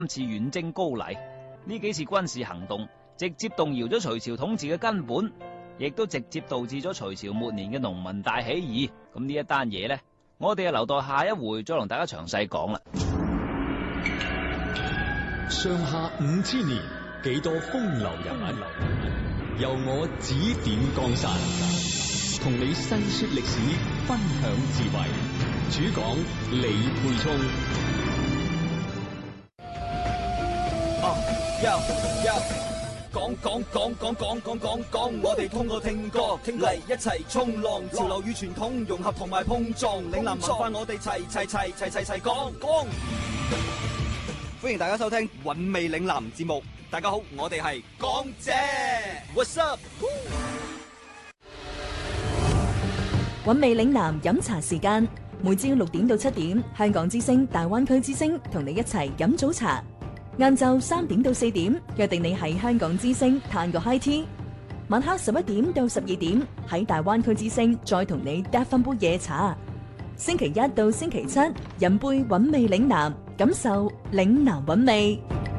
次遠征高麗，呢幾次軍事行動直接動搖咗隋朝統治嘅根本，亦都直接導致咗隋朝末年嘅農民大起義。咁呢一單嘢呢，我哋就留待下一回再同大家詳細講啦。 上下5000年，幾多風流人物，由我指點江山，同你細說歷史，分享智慧。主講李沛聰。 講，我哋通過聽歌嚟一齊衝浪，潮流與傳統融合同埋碰撞，嶺南文化我哋齊講。歡迎大家收聽韻味嶺南節目。大家好，我哋係港姐 ，What's up？ 韻味嶺南飲茶時間，每朝6點到7點，香港之聲、大灣區之聲同你一齊飲早茶。晏晝3點到4點，約定你喺香港之聲嘆個 high tea。晚黑11點到12點，喺大灣區之聲再同你嗒翻杯夜茶。星期一到星期七，飲杯韻味嶺南，感受嶺南韻味。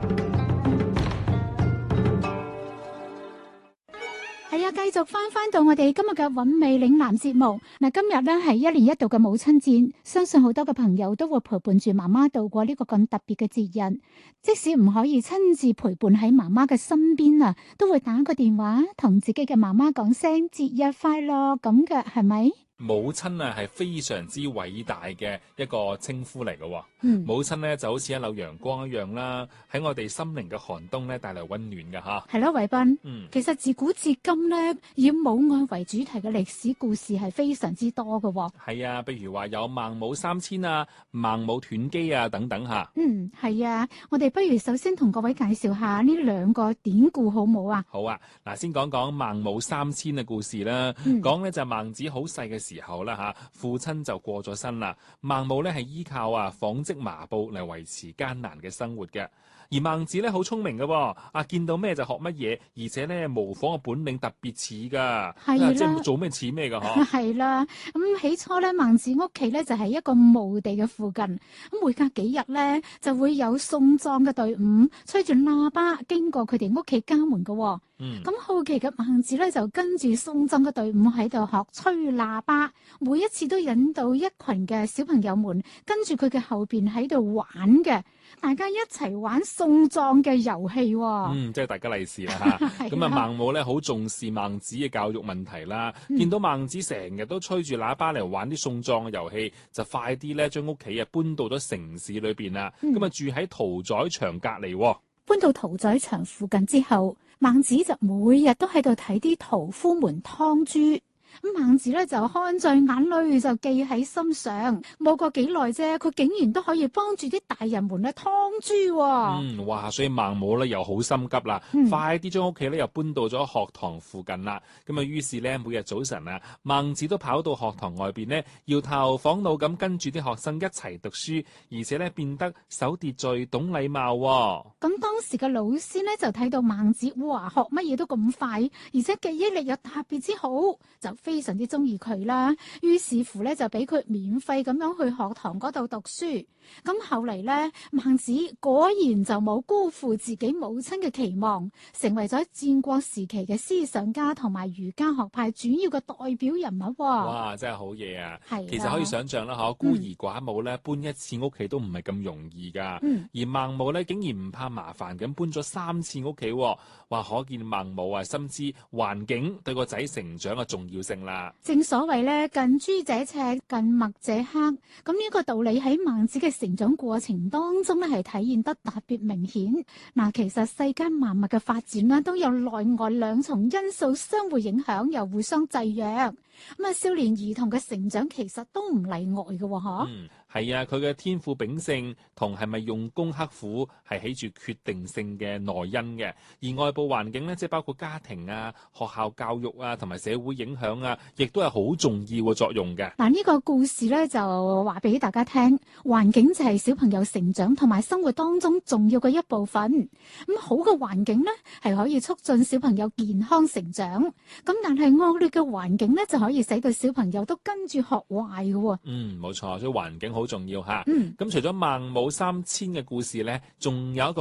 係啊，繼續翻到我哋今日嘅韻味嶺南節目。嗱，今日咧係1年1度嘅母親節，相信好多嘅朋友都會陪伴住媽媽度過呢個咁特別嘅節日。即使唔可以親自陪伴喺媽媽嘅身邊啊，都會打個電話同自己嘅媽媽講聲節日快樂咁嘅，係咪？ 母親啊，係非常之偉大嘅一個稱呼嚟嘅。母親咧就好似一縷陽光一樣啦，喺我哋心靈嘅寒冬咧帶嚟溫暖嘅吓。 係咯，偉斌。其實自古至今咧，以母愛為主題嘅歷史故事係非常之多嘅。 係啊，譬如話有孟母3000啊、孟母斷機啊等等吓。 係啊，我哋不如首先同各位介紹下呢兩個典故好冇啊？ 好啊，嗱，先講講孟母3000嘅故事啦。講咧就係孟子好細嘅時候啦吓，父親就過咗身啦。孟母咧係依靠紡織麻布嚟維持艱難嘅生活嘅。而孟子咧好聰明嘅，見到咩就學乜嘢，而且咧模仿嘅本領特別似噶，即係做咩似咩噶嗬。 係啦，咁起初咧，孟子屋企咧就係一個墓地嘅附近，咁每隔幾日咧就會有送葬嘅隊伍吹住喇叭經過佢哋屋企家門嘅。咁好奇嘅孟子咧就跟住送葬嘅隊伍喺度學吹喇叭，每一次都引導一群嘅小朋友們跟住佢嘅後邊喺度玩嘅，大家一齊玩送葬嘅遊戲。 即係大家利是啦吓。咁孟母咧好重視孟子嘅教育問題啦，見到孟子成日都吹住喇叭嚟玩啲送葬嘅遊戲，就快啲咧將屋企搬到咗城市裏邊啦。咁住喺屠宰場隔籬。 搬到屠宰場附近之後，孟子就每日都喺度睇啲屠夫們劏豬。咁孟子咧就看在眼裏，就記喺心上。冇過幾耐啫，佢竟然都可以幫住啲大人們咧劏豬。 哇！所以孟母咧又好心急啦，快啲將屋企咧又搬到咗學堂附近啦。咁啊，於是咧每日早晨啊，孟子都跑到學堂外邊呢，搖頭晃腦咁跟住啲學生一齊讀書，而且咧變得守秩序、懂禮貌。 咁當時嘅老師咧就睇到孟子，哇，學乜嘢都咁快，而且記憶力又特別之好，就非常之中意佢啦，於是乎咧就俾佢免費咁樣去學堂嗰度讀書。咁後嚟咧，孟子果然就冇辜負自己母親嘅期望，成為咗戰國時期嘅思想家同埋儒家學派主要嘅代表人物。 哇，真係好嘢啊！其實可以想象啦，孤兒寡母咧搬一次屋企都唔係咁容易噶。而孟母咧竟然唔怕麻煩咁搬咗3次屋企，哇！可見孟母深知環境對個仔成長嘅重要性啦。 正所謂咧，近朱者赤，近墨者黑。咁呢個道理喺孟子嘅成長過程當中咧，係體現得特別明顯。嗱，其實世間萬物嘅發展咧，都有內外兩重因素相互影響，又互相制約。咁啊，少年兒童嘅成長其實都唔例外嘅，嗬。 係啊，佢嘅天賦秉性同係咪用功刻苦係起住決定性嘅內因嘅，而外部環境咧，即係包括家庭啊、學校教育啊同埋社會影響啊，亦都係好重要嘅作用嘅。 嗱，呢個故事咧就話俾大家聽，環境就係小朋友成長同埋生活當中重要嘅一部分。咁好嘅環境咧係可以促進小朋友健康成長，咁但係惡劣嘅環境咧就可以使到小朋友都跟住學壞嘅。 冇錯，所以環境好好重要嚇。 嗯咁除咗孟母三遷嘅故事咧，仲有一個